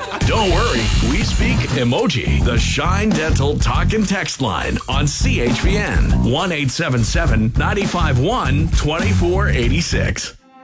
Don't worry, we speak emoji. The Shine Dental Talk and Text line on CHPN 1-877-951-2486.